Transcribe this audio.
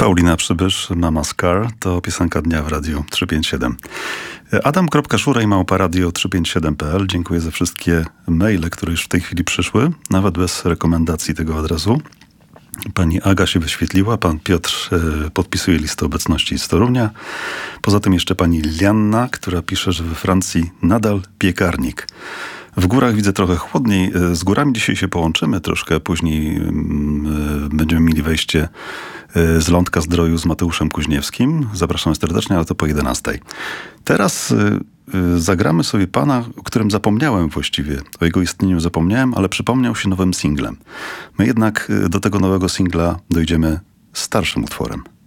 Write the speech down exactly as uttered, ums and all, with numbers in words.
Paulina Przybysz, Mama Scar, to piosenka dnia w Radiu trzysta pięćdziesiąt siedem. Adam.Szuraj małpa radio trzysta pięćdziesiąt siedem kropka p l. Dziękuję za wszystkie maile, które już w tej chwili przyszły, nawet bez rekomendacji tego adresu. Pani Aga się wyświetliła, pan Piotr e, podpisuje listę obecności z Torunia. Poza tym jeszcze pani Lianna, która pisze, że we Francji nadal piekarnik. W górach widzę trochę chłodniej. Z górami dzisiaj się połączymy. Troszkę później y, będziemy mieli wejście y, z Lądka Zdroju z Mateuszem Kuźniewskim. Zapraszam serdecznie, ale to po jedenastej. Teraz y, y, zagramy sobie pana, o którym zapomniałem właściwie. O jego istnieniu zapomniałem, ale przypomniał się nowym singlem. My jednak y, do tego nowego singla dojdziemy starszym utworem.